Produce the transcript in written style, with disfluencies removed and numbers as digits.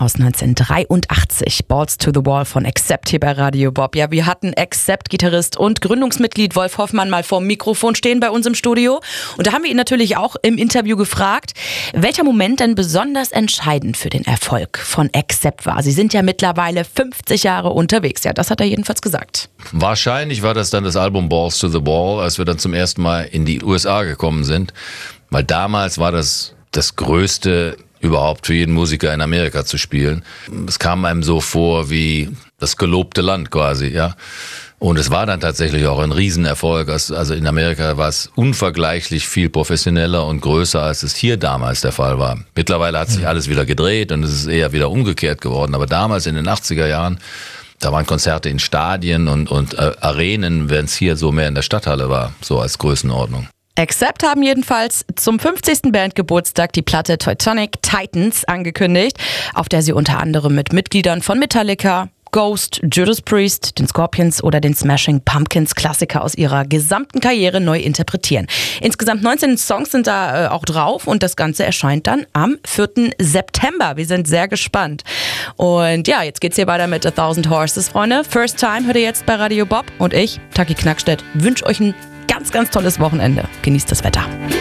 aus 1983. Balls to the Wall von Accept hier bei Radio Bob. Ja, wir hatten Accept-Gitarrist und Gründungsmitglied Wolf Hoffmann mal vorm Mikrofon stehen bei uns im Studio. Und da haben wir ihn natürlich auch im Interview gefragt, welcher Moment denn besonders entscheidend für den Erfolg von Accept war. Sie sind ja mittlerweile 50 Jahre unterwegs. Ja, das hat er jedenfalls gesagt. Wahrscheinlich war das dann das Album Balls to the Wall, als wir dann zum ersten Mal in die USA gekommen sind. Weil damals war das Größte überhaupt für jeden Musiker in Amerika zu spielen. Es kam einem so vor wie das gelobte Land quasi, ja. Und es war dann tatsächlich auch ein Riesenerfolg. Also in Amerika war es unvergleichlich viel professioneller und größer, als es hier damals der Fall war. Mittlerweile hat sich alles wieder gedreht und es ist eher wieder umgekehrt geworden. Aber damals in den 80er Jahren, da waren Konzerte in Stadien und Arenen, wenn es hier so mehr in der Stadthalle war, so als Größenordnung. Accept haben jedenfalls zum 50. Bandgeburtstag die Platte Teutonic Titans angekündigt, auf der sie unter anderem mit Mitgliedern von Metallica, Ghost, Judas Priest, den Scorpions oder den Smashing Pumpkins Klassiker aus ihrer gesamten Karriere neu interpretieren. Insgesamt 19 Songs sind da auch drauf und das Ganze erscheint dann am 4. September. Wir sind sehr gespannt. Und ja, jetzt geht's hier weiter mit 1000 Horses, Freunde. First Time hört ihr jetzt bei Radio Bob und ich, Taki Knackstedt, wünsche euch ein ganz, ganz tolles Wochenende. Genießt das Wetter.